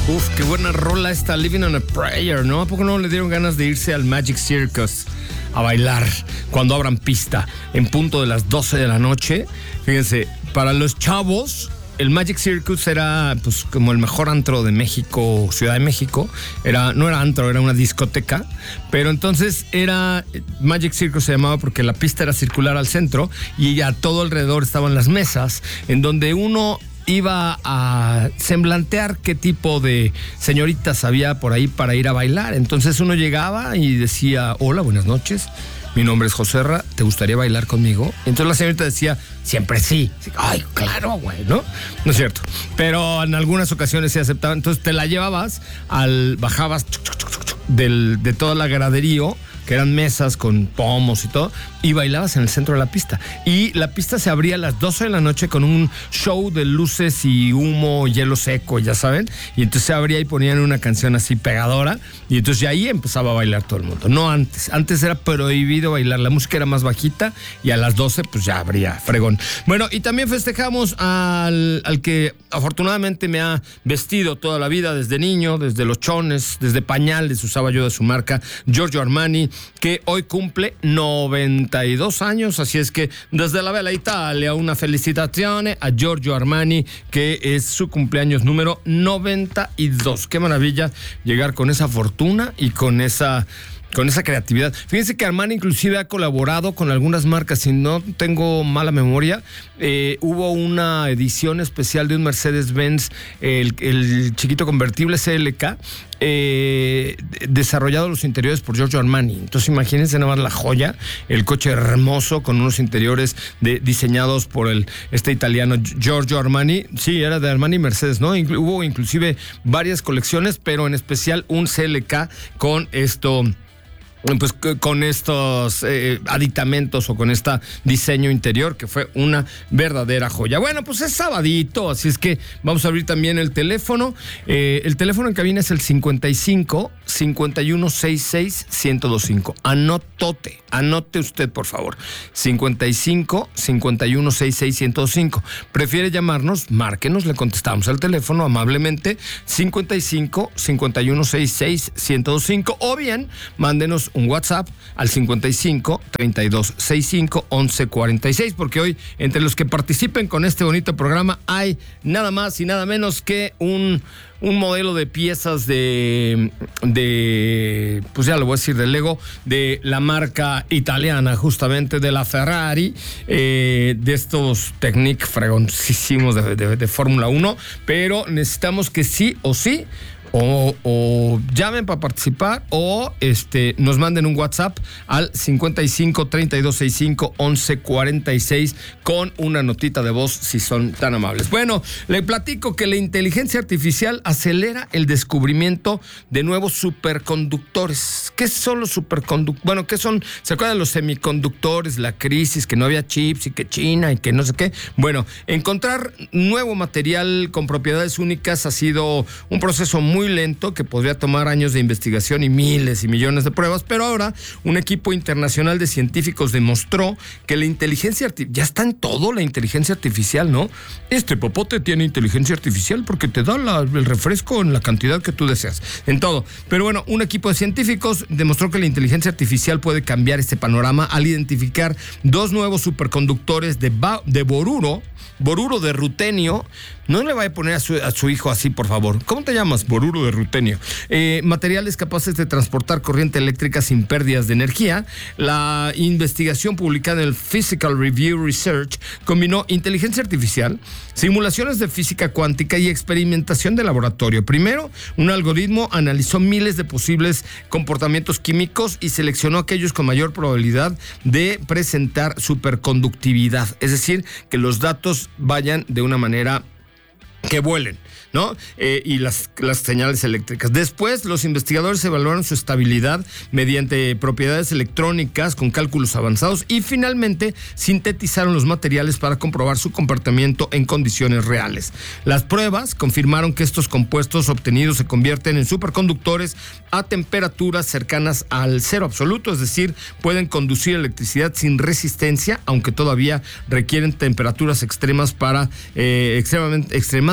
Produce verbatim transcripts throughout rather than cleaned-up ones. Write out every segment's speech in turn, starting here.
Uf, qué buena rola esta, Living on a Prayer, ¿no? ¿A poco no le dieron ganas de irse al Magic Circus a bailar cuando abran pista en punto de las doce de la noche? Fíjense, para los chavos, el Magic Circus era pues como el mejor antro de México, Ciudad de México. Era, no era antro, era una discoteca. Pero entonces era, Magic Circus se llamaba porque la pista era circular al centro y a todo alrededor estaban las mesas en donde uno iba a semblantear qué tipo de señoritas había por ahí para ir a bailar. Entonces uno llegaba y decía, hola, buenas noches, mi nombre es Joserra, ¿te gustaría bailar conmigo? Entonces la señorita decía, siempre sí. Ay, claro, güey, ¿no? No es cierto. Pero en algunas ocasiones se aceptaba. Entonces te la llevabas, al bajabas del, de toda la graderío, que eran mesas con pomos y todo, y bailabas en el centro de la pista. Y la pista se abría a las doce de la noche con un show de luces y humo, hielo seco, ya saben. Y entonces se abría y ponían una canción así pegadora, y entonces ya ahí empezaba a bailar todo el mundo. No antes. Antes era prohibido bailar, la música era más bajita, y a las doce pues ya abría fregón. Bueno, y también festejamos al, al que afortunadamente me ha vestido toda la vida, desde niño, desde los chones, desde pañales usaba yo de su marca, Giorgio Armani, que hoy cumple noventa y dos años, así es que desde la Bella Italia una felicitazione a Giorgio Armani, que es su cumpleaños número noventa y dos. Qué maravilla llegar con esa fortuna y con esa... con esa creatividad. Fíjense que Armani inclusive ha colaborado con algunas marcas, si no tengo mala memoria, eh, hubo una edición especial de un Mercedes-Benz, el, el chiquito convertible C L K, eh, desarrollado los interiores por Giorgio Armani. Entonces imagínense nada más la joya, el coche hermoso con unos interiores de, diseñados por el, este italiano Giorgio Armani. Sí, era de Armani Mercedes, ¿no? Inclu- hubo inclusive varias colecciones, pero en especial un C L K con esto... pues con estos eh, aditamentos o con este diseño interior que fue una verdadera joya. Bueno, pues es sabadito, así es que vamos a abrir también el teléfono. Eh, el teléfono en cabina es el cincuenta y cinco, cincuenta y uno, sesenta y seis, ciento veinticinco. Anotote, anote usted por favor. cincuenta y cinco, cincuenta y uno, sesenta y seis, ciento veinticinco. ¿Prefiere llamarnos? Márquenos, le contestamos al teléfono amablemente. cincuenta y cinco, cincuenta y uno, sesenta y seis, ciento veinticinco. O bien, mándenos un WhatsApp al cincuenta y cinco, treinta y dos, sesenta y cinco, once, cuarenta y seis, porque hoy entre los que participen con este bonito programa hay nada más y nada menos que un, un modelo de piezas de, de, pues ya lo voy a decir, de Lego, de la marca italiana, justamente de la Ferrari, eh, de estos Technic fregoncísimos de, de, de Fórmula uno, pero necesitamos que sí o sí O, o llamen para participar o este, nos manden un WhatsApp al cincuenta y cinco, treinta y dos, sesenta y cinco, once, cuarenta y seis con una notita de voz si son tan amables. Bueno, le platico que la inteligencia artificial acelera el descubrimiento de nuevos superconductores. ¿Qué son los superconductores? Bueno, ¿qué son? ¿Se acuerdan de los semiconductores? La crisis, que no había chips y que China y que no sé qué. Bueno, encontrar nuevo material con propiedades únicas ha sido un proceso muy muy lento que podría tomar años de investigación y miles y millones de pruebas, pero ahora un equipo internacional de científicos demostró que la inteligencia artificial, ya está en todo la inteligencia artificial, ¿no? Este popote tiene inteligencia artificial porque te da la, el refresco en la cantidad que tú deseas, en todo. Pero bueno, un equipo de científicos demostró que la inteligencia artificial puede cambiar este panorama al identificar dos nuevos superconductores de, ba- de boruro, boruro de rutenio. No le vaya a poner a su, a su hijo así, por favor. ¿Cómo te llamas? Boruro de rutenio. Eh, materiales capaces de transportar corriente eléctrica sin pérdidas de energía. La investigación publicada en el Physical Review Research combinó inteligencia artificial, simulaciones de física cuántica y experimentación de laboratorio. Primero, un algoritmo analizó miles de posibles comportamientos químicos y seleccionó aquellos con mayor probabilidad de presentar superconductividad. Es decir, que los datos vayan de una manera que vuelen, ¿no? Eh, y las, las señales eléctricas. Después, los investigadores evaluaron su estabilidad mediante propiedades electrónicas con cálculos avanzados y finalmente sintetizaron los materiales para comprobar su comportamiento en condiciones reales. Las pruebas confirmaron que estos compuestos obtenidos se convierten en superconductores a temperaturas cercanas al cero absoluto, es decir, pueden conducir electricidad sin resistencia, aunque todavía requieren temperaturas extremas para eh, extremadamente, extremadamente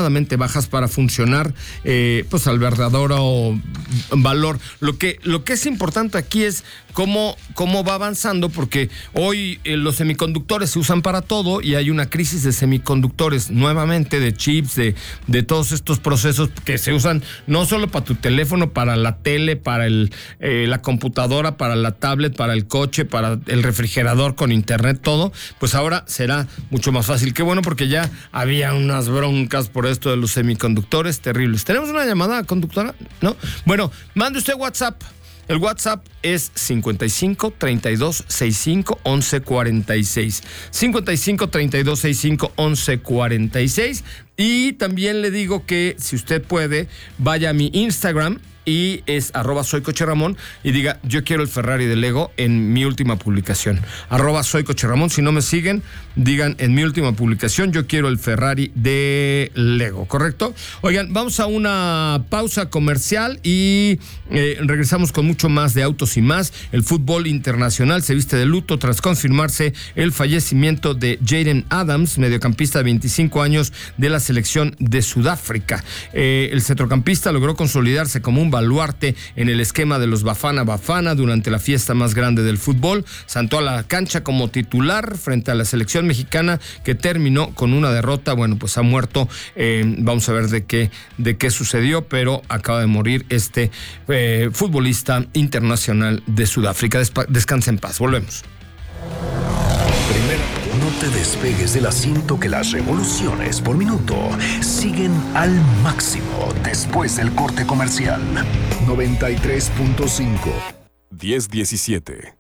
extremadamente bajas para funcionar eh, pues al verdadero valor. Lo que, lo que es importante aquí es cómo, cómo va avanzando, porque hoy eh, los semiconductores se usan para todo y hay una crisis de semiconductores nuevamente, de chips, de, de todos estos procesos que se usan no solo para tu teléfono, para la tele, para el, eh, la computadora, para la tablet, para el coche, para el refrigerador con internet, todo, pues ahora será mucho más fácil. Qué bueno, porque ya había unas broncas por esto de los semiconductores terribles. ¿Tenemos una llamada, conductora? ¿No? Bueno, mande usted WhatsApp. El WhatsApp es cincuenta y cinco, treinta y dos, sesenta y cinco, once cuarenta y seis. cincuenta y cinco, treinta y dos, sesenta y cinco, once cuarenta y seis. Y también le digo que si usted puede, vaya a mi Instagram y es arroba soy Coche Ramón y diga yo quiero el Ferrari de Lego en mi última publicación. Arroba soy Coche Ramón. Si no me siguen, digan en mi última publicación yo quiero el Ferrari de Lego, ¿correcto? Oigan, vamos a una pausa comercial y eh, regresamos con mucho más de Autos y Más. El fútbol internacional se viste de luto tras confirmarse el fallecimiento de Jaden Adams, mediocampista de veinticinco años de la selección de Sudáfrica. Eh, el centrocampista logró consolidarse como un baluarte en el esquema de los Bafana Bafana durante la fiesta más grande del fútbol. Saltó a la cancha como titular frente a la selección mexicana, que terminó con una derrota. Bueno, pues ha muerto. Eh, vamos a ver de qué, de qué sucedió, pero acaba de morir este eh, futbolista internacional de Sudáfrica. Despa- descansa en paz. Volvemos. Primero, no te despegues del asiento, que las revoluciones por minuto siguen al máximo después del corte comercial. noventa y tres punto cinco. diez diecisiete.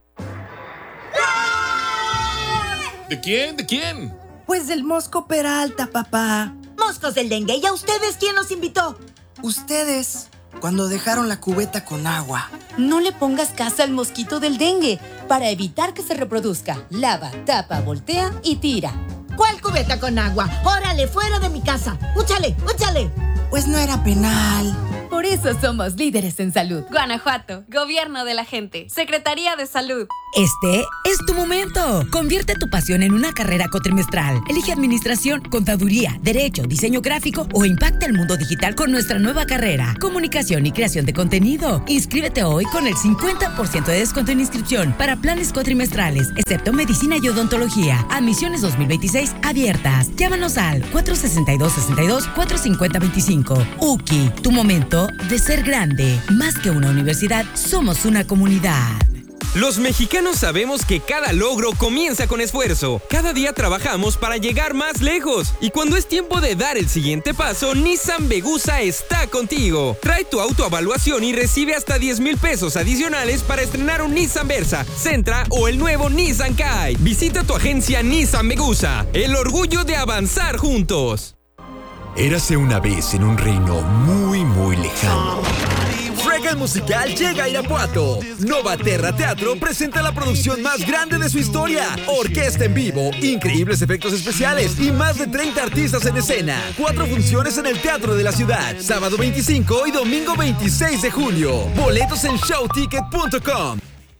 ¿De quién? ¿De quién? Pues del Mosco Peralta, papá. Moscos del dengue. ¿Y a ustedes quién los invitó? Ustedes, cuando dejaron la cubeta con agua. No le pongas casa al mosquito del dengue. Para evitar que se reproduzca, lava, tapa, voltea y tira. ¿Cuál cubeta con agua? ¡Órale, fuera de mi casa! ¡Úchale, úchale! Pues no era penal. Por eso somos líderes en salud. Guanajuato, Gobierno de la Gente, Secretaría de Salud. Este es tu momento. Convierte tu pasión en una carrera cuatrimestral. Elige administración, contaduría, derecho, diseño gráfico o impacta el mundo digital con nuestra nueva carrera, comunicación y creación de contenido. Inscríbete hoy con el cincuenta por ciento de descuento en inscripción para planes cuatrimestrales, excepto medicina y odontología. Admisiones dos mil veintiséis abiertas. Llámanos al cuatro sesenta y dos, sesenta y dos, cuatro cincuenta, veinticinco. U C I, tu momento de ser grande. Más que una universidad, somos una comunidad. Los mexicanos sabemos que cada logro comienza con esfuerzo. Cada día trabajamos para llegar más lejos. Y cuando es tiempo de dar el siguiente paso, Nissan Vegusa está contigo. Trae tu autoevaluación y recibe hasta diez mil pesos adicionales para estrenar un Nissan Versa, Sentra o el nuevo Nissan Kite. Visita tu agencia Nissan Vegusa. El orgullo de avanzar juntos. Érase una vez en un reino muy, muy lejano. Shrek el musical llega a Irapuato. Nova Terra Teatro presenta la producción más grande de su historia. Orquesta en vivo, increíbles efectos especiales y más de treinta artistas en escena. Cuatro funciones en el Teatro de la Ciudad, sábado veinticinco y domingo veintiséis de julio. Boletos en show ticket punto com.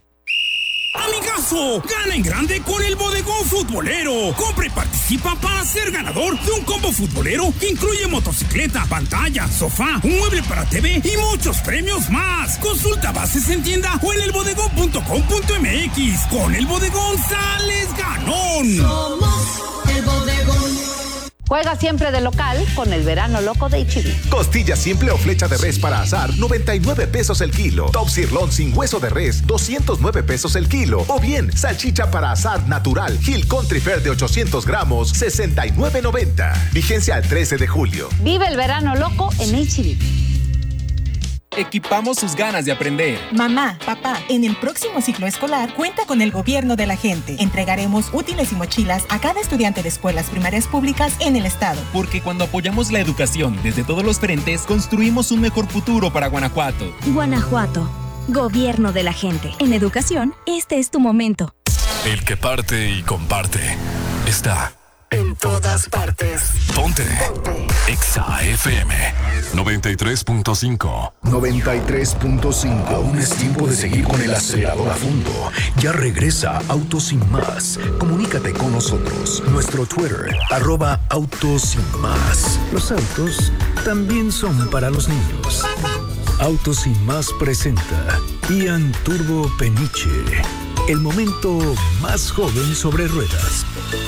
¡Amigazo! ¡Gana en grande con el Bodegón Futbolero! Compra y participa para ser ganador de un combo futbolero que incluye motocicleta, pantalla, sofá, un mueble para T V y muchos premios más. Consulta bases en tienda o en el bodegón punto com punto m x. Con el Bodegón sales ganón. Somos el Bodegón. Juega siempre de local con el verano loco de H E B. Costilla simple o flecha de res para asar, noventa y nueve pesos el kilo. Top sirloin sin hueso de res, doscientos nueve pesos el kilo. O bien, salchicha para asar natural, Hill Country Fair de ochocientos gramos, sesenta y nueve noventa. Vigencia al trece de julio. Vive el verano loco en H E B. Equipamos sus ganas de aprender. Mamá, papá, en el próximo ciclo escolar cuenta con el Gobierno de la Gente. Entregaremos útiles y mochilas a cada estudiante de escuelas primarias públicas en el estado. Porque cuando apoyamos la educación desde todos los frentes, construimos un mejor futuro para Guanajuato. Guanajuato, Gobierno de la Gente. En educación, este es tu momento. El que parte y comparte está en En todas partes. Ponte. Exa F M noventa y tres punto cinco. noventa y tres punto cinco. Aún es tiempo de seguir con el acelerador a fondo. Ya regresa Autos Sin Más. Comunícate con nosotros. Nuestro Twitter, arroba Autos Sin Más. Los autos también son para los niños. Autos Sin Más presenta Ian Turbo Peniche. El momento más joven sobre ruedas.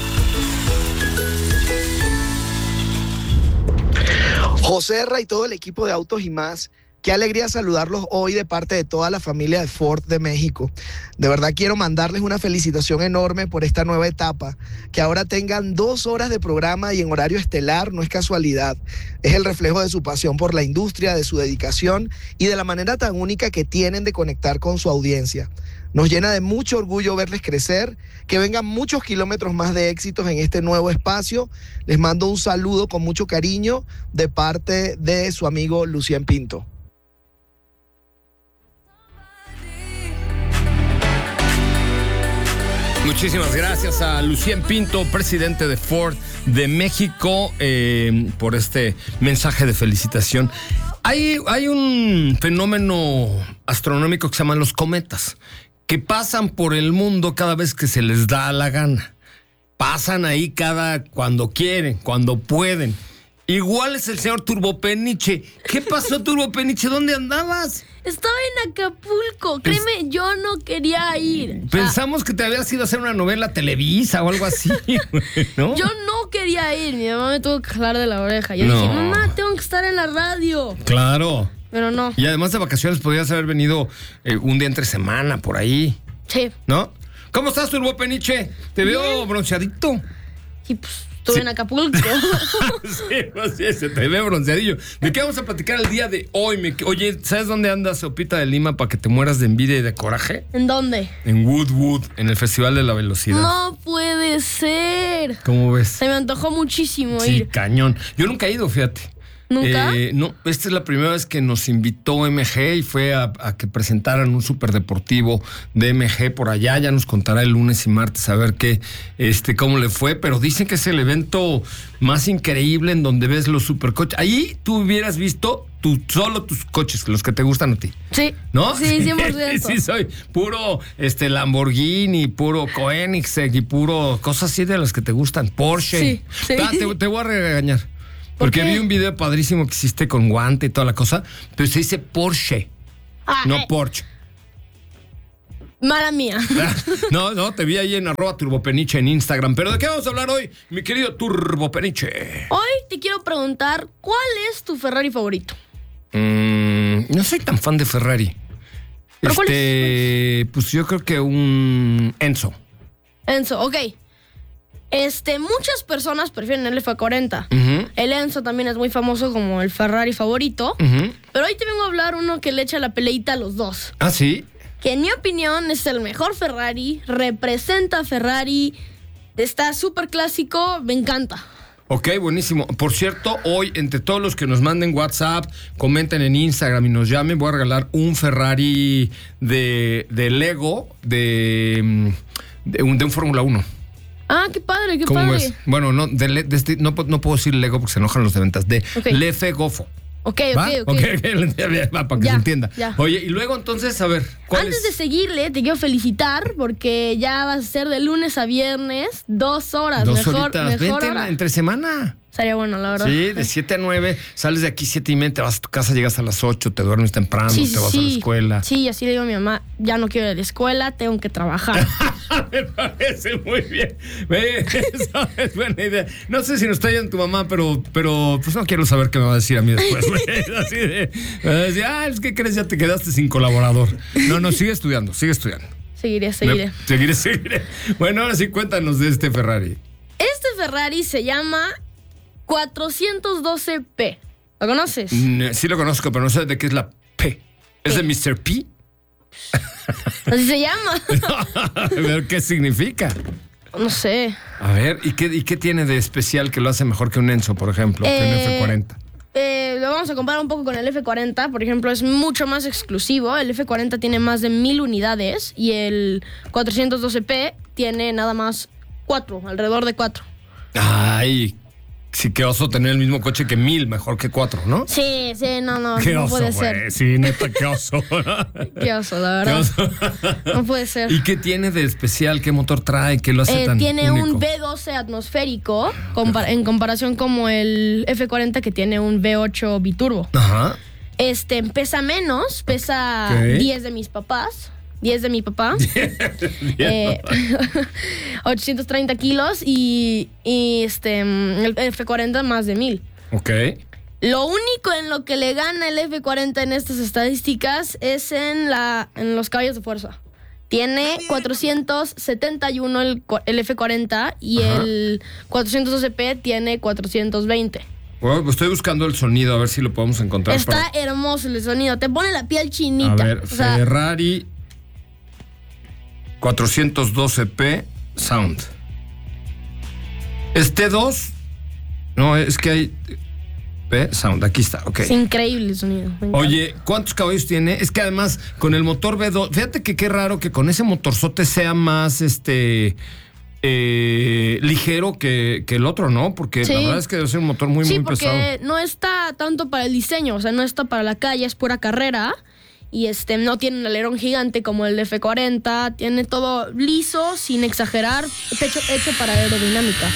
Joserra y todo el equipo de Autos y Más, qué alegría saludarlos hoy de parte de toda la familia de Ford de México. De verdad quiero mandarles una felicitación enorme por esta nueva etapa. Que ahora tengan dos horas de programa y en horario estelar no es casualidad. Es el reflejo de su pasión por la industria, de su dedicación y de la manera tan única que tienen de conectar con su audiencia. Nos llena de mucho orgullo verles crecer, que vengan muchos kilómetros más de éxitos en este nuevo espacio. Les mando un saludo con mucho cariño de parte de su amigo Lucien Pinto. Muchísimas gracias a Lucien Pinto, presidente de Ford de México, eh, por este mensaje de felicitación. Hay, hay un fenómeno astronómico que se llaman los cometas, que pasan por el mundo cada vez que se les da la gana. Pasan ahí cada cuando quieren, cuando pueden. Igual es el señor Turbo Peniche. ¿Qué pasó, Turbo Peniche? ¿Dónde andabas? Estaba en Acapulco. Créeme, yo no quería ir. Pensamos que te habías ido a hacer una novela Televisa o algo así, ¿no? Yo no quería ir. Mi mamá me tuvo que jalar de la oreja. Yo No. dije, mamá, tengo que estar en la radio. Claro. Pero no. Y además de vacaciones podrías haber venido eh, un día entre semana por ahí. Sí. ¿No? ¿Cómo estás, Turbo Peniche? Te veo Bien. bronceadito. Sí, pues estuve Sí. en Acapulco. Sí, pues sí, se te ve bronceadillo. ¿De qué vamos a platicar el día de hoy? Me- Oye, ¿sabes dónde anda Sopita de Lima para que te mueras de envidia y de coraje? ¿En dónde? En Woodwood, en el Festival de la Velocidad. No puede ser. ¿Cómo ves? Se me antojó muchísimo Sí, ir. cañón. Yo nunca he ido, fíjate. ¿Nunca? Eh, no, esta es la primera vez que nos invitó M G y fue a, a que presentaran un superdeportivo de M G por allá. Ya nos contará el lunes y martes a ver qué, este, cómo le fue. Pero dicen que es el evento más increíble en donde ves los supercoches. Ahí tú hubieras visto tu, solo tus coches, los que te gustan a ti. Sí. ¿No? Sí, cien por ciento. Sí, soy puro este, Lamborghini, puro Koenigsegg y puro cosas así de las que te gustan. Porsche. Sí, sí. Ah, te, te voy a regañar. ¿Por Porque qué? vi un video padrísimo que hiciste con guante y toda la cosa, pero se dice Porsche, Ah, no eh, Porsche. Mala mía. No, no, te vi ahí en arroba turbopeniche en Instagram. Pero ¿de qué vamos a hablar hoy, mi querido Turbopeniche? Hoy te quiero preguntar, ¿cuál es tu Ferrari favorito? Mm, no soy tan fan de Ferrari. ¿Pero cuál Este, pues yo creo que un Enzo. Enzo, ok. Este, muchas personas prefieren el F cuarenta. Ujú, El Enzo también es muy famoso como el Ferrari favorito. ujú. Pero hoy te vengo a hablar uno que le echa la peleita a los dos. Ah, sí. Que en mi opinión es el mejor Ferrari, representa a Ferrari, está súper clásico, me encanta. Ok, buenísimo. Por cierto, hoy, entre todos los que nos manden WhatsApp, comenten en Instagram y nos llamen, voy a regalar un Ferrari de, de Lego de, mm, de un, de un Fórmula uno. Ah, qué padre, qué ¿Cómo padre. ves? Bueno, no, de, le- de este- no, po- no puedo decir Lego porque se enojan los de ventas. De Ok. Lefe Gofo. Ok, ¿Va? ok, ok. Va, para que Ya, se entienda. ya. Oye, y luego entonces, a ver, ¿cuál Antes es? de seguirle, te quiero felicitar porque ya vas a ser de lunes a viernes, dos horas. Dos mejor, horitas. mejor Vente hora. entre semana. Sería bueno, la verdad. Sí, de siete a nueve, sales de aquí siete y media, te vas a tu casa, llegas a las ocho, te duermes temprano, Sí, te sí, vas a la sí. escuela. Sí, así le digo a mi mamá, ya no quiero ir a la escuela, tengo que trabajar. Me parece muy bien. Me- Eso es buena idea. No sé si nos está yendo tu mamá, pero, pero pues no quiero saber qué me va a decir a mí después. güey. Así de, me va a decir, ah, es que crees, ya te quedaste sin colaborador. No, no, sigue estudiando, sigue estudiando. Seguiré, seguiré. Me- seguiré, seguiré. Bueno, ahora sí cuéntanos de este Ferrari. Este Ferrari se llama cuatrocientos doce P. ¿Lo conoces? Mm, Sí lo conozco, pero no sé de qué es la P. ¿Es de mister P? Así se llama. A ver, ¿qué significa? No sé. A ver, ¿y qué, ¿y qué tiene de especial que lo hace mejor que un Enzo, por ejemplo, que un Eh, F cuarenta? Eh, lo vamos a comparar un poco con el F cuarenta. Por ejemplo, es mucho más exclusivo. El F cuarenta tiene más de mil unidades y el cuatrocientos doce P tiene nada más cuatro, alrededor de cuatro. Ay, sí, qué oso tener el mismo coche que mil, mejor que cuatro, ¿no? Sí, sí, no, no, Qué no oso, puede güey. ser. Sí, neta, qué oso. Qué oso, la Qué verdad. oso. No puede ser. ¿Y qué tiene de especial? ¿Qué motor trae? ¿Qué lo hace Eh, tan tiene único? un V doce atmosférico compar- en comparación como el F cuarenta que tiene un V ocho biturbo. Ajá. Este pesa menos, pesa Ok. diez de mis papás. diez de mi papá. eh, ochocientos treinta kilos y, y este el F cuarenta más de mil. Ok. Lo único en lo que le gana el F cuarenta en estas estadísticas es en, la, en los caballos de fuerza. Tiene cuatrocientos setenta y uno el, cua- el F cuarenta y Ajá. el cuatrocientos doce P tiene cuatrocientos veinte. Bueno, pues estoy buscando el sonido, a ver si lo podemos encontrar. Está para- hermoso el sonido, te pone la piel chinita. A ver, O sea, Ferrari cuatrocientos doce P Sound. ¿Es T dos? No, es que hay P Sound, aquí está, ok. es increíble el sonido. me encanta. Oye, ¿cuántos caballos tiene? Es que además con el motor V dos, fíjate que qué raro que con ese motorzote sea más este eh, ligero que, que el otro, ¿no? Porque Sí. la verdad es que debe ser un motor muy, sí, muy porque pesado. no está tanto para el diseño, o sea, no está para la calle, es pura carrera. Y este no tiene un alerón gigante como el F cuarenta, tiene todo liso, sin exagerar, hecho, hecho para aerodinámica.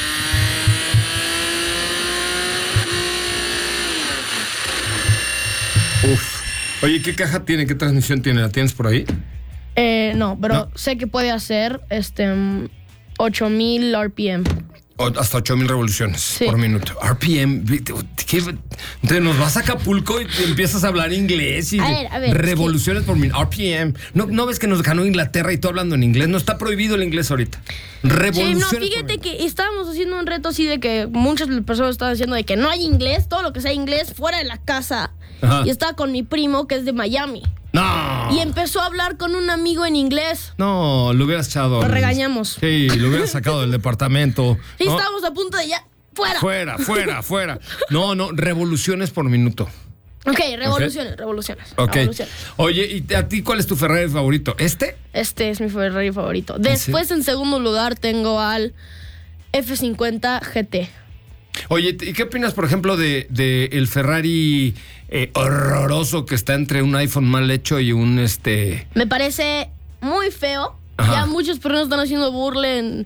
Uf. Oye, ¿qué caja tiene? ¿Qué transmisión tiene? ¿La tienes por ahí? Eh, no, pero No. sé que puede hacer este mm, ocho mil R P M. O hasta ocho mil revoluciones Sí. por minuto. R P M. ¿qué? Entonces nos vas a Acapulco y te empiezas a hablar inglés y A ver, a ver, revoluciones por minuto. R P M. ¿No, ¿No ves que nos ganó Inglaterra y tú hablando en inglés? No está prohibido el inglés ahorita. Sí, Revoluciones. no, por fíjate minuto. que estábamos haciendo un reto así de que muchas personas estaban diciendo de que no hay inglés, todo lo que sea inglés fuera de la casa. Ajá. Y estaba con mi primo que es de Miami. No. Y empezó a hablar con un amigo en inglés. No, lo hubieras echado. Lo regañamos. Sí, lo hubieras sacado del departamento. Y ¿no? estábamos a punto de ya. ¡Fuera! Fuera, fuera, fuera. No, no, revoluciones por minuto. Ok, revoluciones, revoluciones. Ok. revoluciones. Oye, ¿y a ti cuál es tu Ferrari favorito? ¿Este? Este es mi Ferrari favorito. Después, en segundo lugar, tengo al F cincuenta G T. Oye, ¿y qué opinas, por ejemplo, de, de el Ferrari eh, horroroso que está entre un iPhone mal hecho y un este? Me parece muy feo. Ajá. Ya muchas personas están haciendo burla en,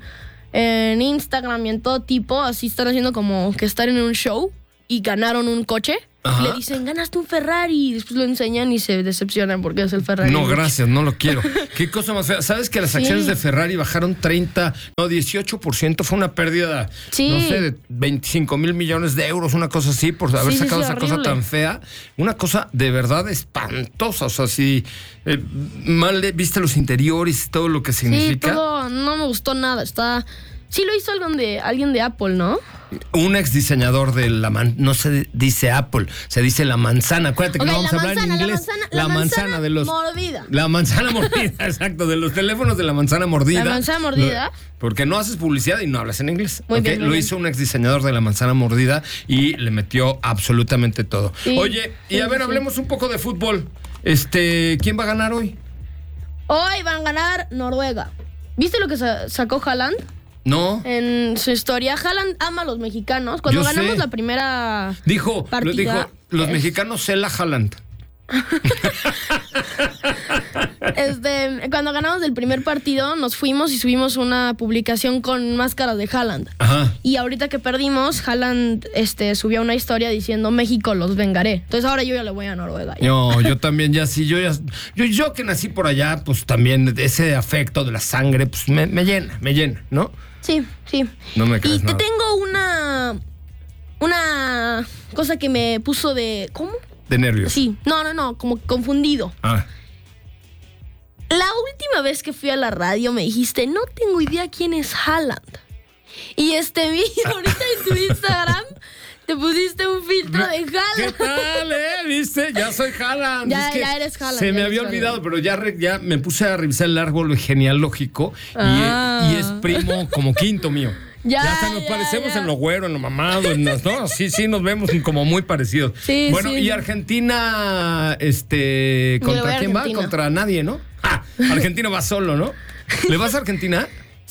en Instagram y en todo tipo. Así están haciendo como que estar en un show y ganaron un coche. Ajá. Le dicen, ganaste un Ferrari. Y después lo enseñan y se decepcionan porque es el Ferrari. No, gracias, no lo quiero. Qué cosa más fea. ¿Sabes que las Sí. acciones de Ferrari bajaron treinta, no, dieciocho por ciento? Fue una pérdida, Sí. no sé, de veinticinco mil millones de euros, una cosa así, por haber Sí, sí, sacado sí, esa cosa horrible. tan fea. Una cosa de verdad espantosa. O sea, si eh, mal le- viste los interiores y todo lo que Sí, significa. todo no me gustó nada. Está... Sí lo hizo alguien de, alguien de Apple, ¿no? Un ex diseñador de la man, no se dice Apple, se dice la manzana. Acuérdate que Ok, no vamos la a hablar manzana, en la inglés. manzana- la manzana de los. mordida. La manzana mordida, exacto, de los teléfonos de la manzana mordida. La manzana mordida. Lo- porque no haces publicidad y no hablas en inglés. Muy ¿ok? bien, muy Lo bien. hizo un ex diseñador de la manzana mordida y le metió absolutamente todo. Sí. Oye, y Sí, a ver, sí, sí. hablemos un poco de fútbol. Este, ¿quién va a ganar hoy? Hoy van a ganar Noruega. ¿Viste lo que sa- sacó Haaland? No. En su historia, Haaland ama a los mexicanos. Cuando Yo ganamos sé. la primera Dijo, lo partida, dijo, los es- mexicanos se la Haaland. este, cuando ganamos el primer partido, nos fuimos y subimos una publicación con máscaras de Haaland. Ajá. Y ahorita que perdimos, Haaland este, subió una historia diciendo México los vengaré. Entonces ahora yo ya le voy a Noruega. ya. No, yo también ya sí, yo ya, yo, yo que nací por allá, pues también ese afecto de la sangre, pues me, me llena, me llena, ¿no? Sí, sí. No me Y crees te nada. tengo una una cosa que me puso de ¿cómo? De nervios. Sí, no, no, no, como confundido. Ah, La última vez que fui a la radio me dijiste, no tengo idea quién es Haaland. Y este vi ahorita en tu Instagram te pusiste un filtro de Haaland. ¿qué tal, eh? ¿Viste? Ya soy Haaland. Ya- Es que ya eres Haaland, Se ya me eres había Haaland. olvidado, pero ya, re- ya me puse a revisar el árbol genealógico y, Ah. y es primo como quinto mío. Ya, hasta nos ya, parecemos ya. en lo güero, en lo mamado, en las- no, sí, sí, nos vemos como muy parecidos. Sí, bueno, sí. y Argentina, este, Yo le voy ¿contra a quién va? Argentina. Contra nadie, ¿no? Ah, Argentina va solo, ¿no? ¿Le vas a Argentina?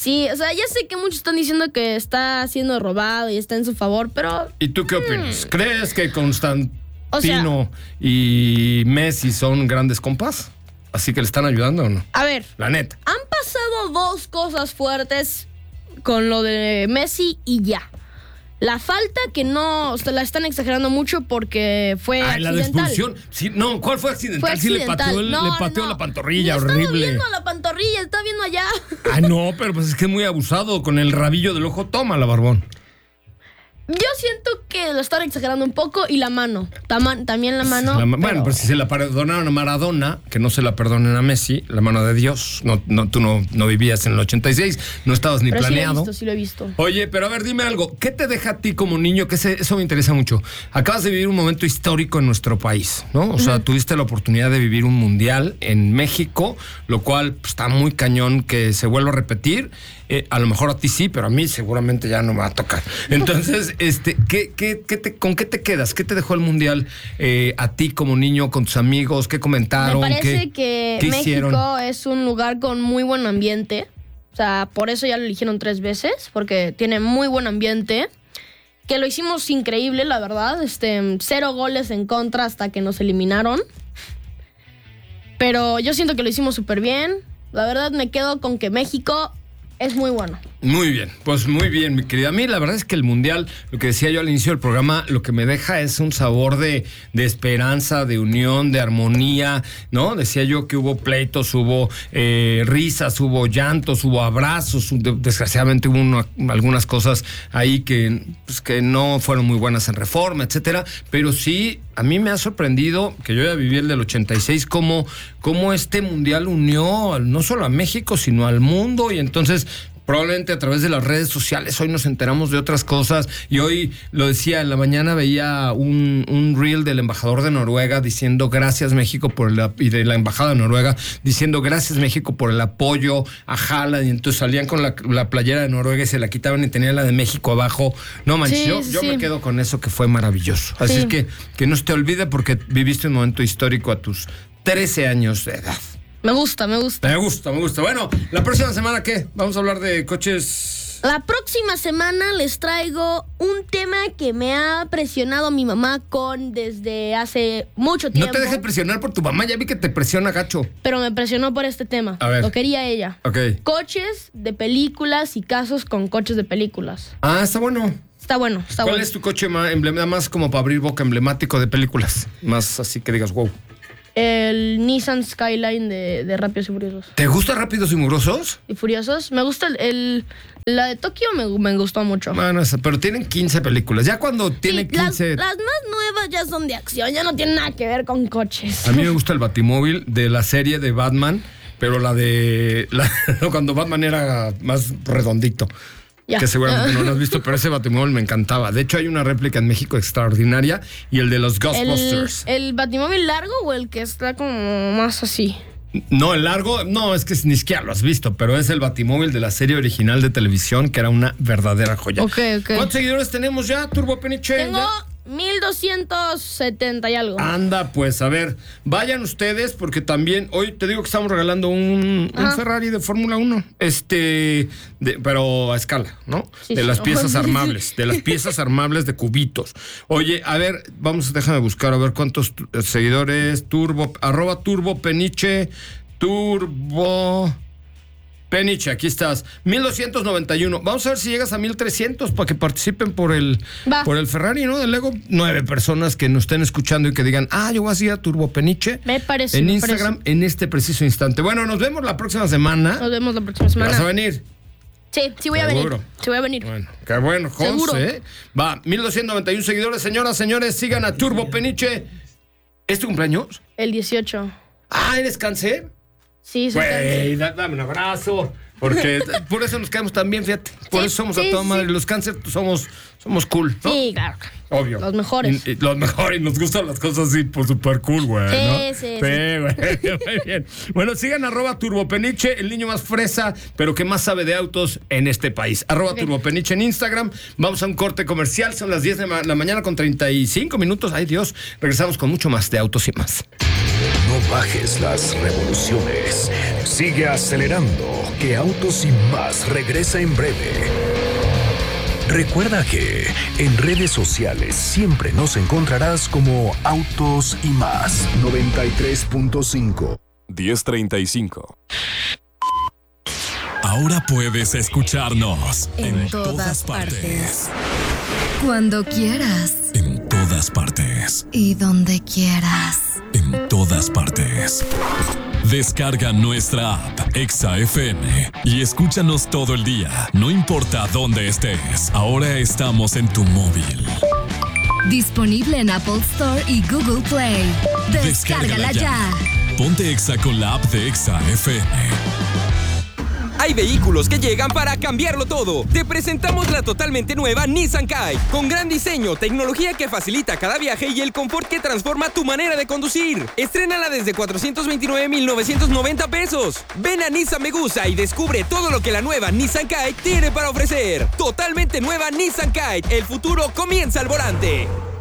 Sí, o sea, ya sé que muchos están diciendo que está siendo robado y está en su favor, pero... ¿Y tú qué opinas? Hmm. ¿Crees que Constantino o sea, y Messi son grandes compas? ¿Así que le están ayudando o no? A ver. La neta. Han pasado dos cosas fuertes con lo de Messi y ya. La falta que no, se la están exagerando mucho porque fue ah, accidental. La de expulsión. Sí, no, ¿cuál fue accidental? Fue accidental. Sí, le pateó, el, no, le pateó no, la pantorrilla, no horrible. Estaba viendo la pantorrilla, estaba viendo allá. Ah, no, pero pues es que es muy abusado. Con el rabillo del ojo, toma la barbón. Yo siento que lo están exagerando un poco y la mano. Tama, también la mano. La, pero... Bueno, pero si se la perdonaron a Maradona, que no se la perdonen a Messi, la mano de Dios. No, no, tú no, no vivías en el ochenta y seis, no estabas ni pero planeado. Sí lo he visto, sí lo he visto. Oye, pero a ver, dime algo. ¿Qué te deja a ti como niño? Que ese, eso me interesa mucho. Acabas de vivir un momento histórico en nuestro país, ¿no? O sea, uh-huh. tuviste la oportunidad de vivir un mundial en México, lo cual pues, está muy cañón que se vuelva a repetir. Eh, a lo mejor a ti sí, pero a mí seguramente ya no me va a tocar. Entonces, este, ¿qué, qué, qué te, ¿con qué te quedas? ¿Qué te dejó el mundial eh, a ti como niño, con tus amigos? ¿Qué comentaron? Me parece ¿Qué, que qué México hicieron? Es un lugar con muy buen ambiente. O sea, por eso ya lo eligieron tres veces, porque tiene muy buen ambiente. Que lo hicimos increíble, la verdad. Este, cero goles en contra hasta que nos eliminaron. Pero yo siento que lo hicimos súper bien. La verdad me quedo con que México es muy bueno. Muy bien, pues muy bien, mi querida. A mí la verdad es que el Mundial, lo que decía yo al inicio del programa, lo que me deja es un sabor de, de esperanza, de unión, de armonía, ¿no? Decía yo que hubo pleitos, hubo eh, risas, hubo llantos, hubo abrazos, desgraciadamente hubo uno, algunas cosas ahí que, pues, que no fueron muy buenas en Reforma, etcétera, pero sí, a mí me ha sorprendido, que yo ya viví el del ochenta y seis, cómo, cómo este Mundial unió no solo a México, sino al mundo, y entonces probablemente a través de las redes sociales hoy nos enteramos de otras cosas, y hoy lo decía, en la mañana veía un, un reel del embajador de Noruega diciendo gracias México por el, y de la embajada de Noruega diciendo gracias México por el apoyo a Haaland, y entonces salían con la, la playera de Noruega y se la quitaban y tenían la de México abajo. No manches, sí, yo, sí. yo me quedo con eso, que fue maravilloso. Así sí. es que que no se te olvide, porque viviste un momento histórico a tus trece años de edad. Me gusta, me gusta. Me gusta, me gusta. Bueno, ¿la próxima semana qué? Vamos a hablar de coches. La próxima semana les traigo un tema que me ha presionado mi mamá con desde hace mucho tiempo. No te dejes presionar por tu mamá, ya vi que te presiona gacho. Pero me presionó por este tema. A ver. Lo quería ella. Ok. Coches de películas y casos con coches de películas. Ah, está bueno. Está bueno, está ¿Cuál bueno. es tu coche más, emblema, más como para abrir boca, emblemático de películas? Más así que digas, wow. El Nissan Skyline de, de Rápidos y Furiosos. ¿Te gusta Rápidos y Furiosos? Y Furiosos. Me gusta el... el la de Tokio me, me gustó mucho. Bueno, pero tienen quince películas. Ya cuando tiene sí, quince... Las, las más nuevas ya son de acción. Ya no tienen nada que ver con coches. A mí me gusta el Batimóvil de la serie de Batman, pero la de... La, cuando Batman era más redondito. Ya. Que seguramente no lo has visto, pero ese Batimóvil me encantaba. De hecho, hay una réplica en México extraordinaria, y el de los Ghostbusters. ¿El, el Batimóvil largo o el que está como más así? No, el largo, no, es que ni siquiera lo has visto, pero es el Batimóvil de la serie original de televisión, que era una verdadera joya. Ok, ok. ¿Cuántos seguidores tenemos ya, Turbo Peniche? Tengo... ¿Ya? mil doscientos setenta y algo. Anda, pues, a ver, vayan ustedes, porque también hoy te digo que estamos regalando un, un Ferrari de Fórmula uno, este, de, pero a escala, ¿no? Sí, de sí, las no. piezas armables, de las piezas armables de cubitos. Oye, a ver, vamos, déjame buscar, a ver cuántos tu, seguidores, Turbo, arroba Turbo Peniche, Turbo... Peniche, aquí estás. mil doscientos noventa y uno. Vamos a ver si llegas a mil trescientos para que participen por el, por el Ferrari, ¿no? Del Lego. Nueve personas que nos estén escuchando y que digan, ah, yo voy a ir a Turbo Peniche. Me parece. En me Instagram, parece. en este preciso instante. Bueno, nos vemos la próxima semana. Nos vemos la próxima semana. ¿Vas a venir? Sí, sí voy a Seguro. venir. Sí voy a venir. Bueno, qué bueno, José. Seguro. ¿eh? Va, mil doscientos noventa y uno seguidores. Señoras, señores, sigan a Turbo Peniche. ¿Es tu cumpleaños? El dieciocho. Ah, ¿eres cáncer? Sí, soy Güey, da, dame un abrazo. Porque por eso nos quedamos tan bien, fíjate. Por sí, eso somos sí, a toda madre. sí. Los cáncer somos, somos cool, ¿no? Sí, claro. Obvio. Los mejores. Y, y los mejores. Y nos gustan las cosas así, por super cool, güey. Sí, ¿no? sí, sí. güey. Muy bien. Bueno, sigan arroba turbopeniche, el niño más fresa, pero que más sabe de autos en este país. Arroba okay. turbopeniche en Instagram. Vamos a un corte comercial. Son las diez de la mañana con treinta y cinco minutos. Ay, Dios. Regresamos con mucho más de autos y más. no bajes las revoluciones. Sigue acelerando, que Autos y Más regresa en breve. Recuerda que en redes sociales siempre nos encontrarás como Autos y Más. noventa y tres punto cinco. diez treinta y cinco. Ahora puedes escucharnos en, en todas, todas partes. partes. Cuando quieras. En todas partes. Y donde quieras. En todas partes. Descarga nuestra app Exa F M y escúchanos todo el día, no importa dónde estés. Ahora estamos en tu móvil. Disponible en Apple Store y Google Play. Descárgala, Descárgala ya. ya. Ponte Exa con la app de Exa F M. Hay vehículos que llegan para cambiarlo todo. Te presentamos la totalmente nueva Nissan Kite, con gran diseño, tecnología que facilita cada viaje y el confort que transforma tu manera de conducir. Estrénala desde cuatrocientos veintinueve mil novecientos noventa pesos. Ven a Nissan Megusa y descubre todo lo que la nueva Nissan Kite tiene para ofrecer. Totalmente nueva Nissan Kite, el futuro comienza al volante.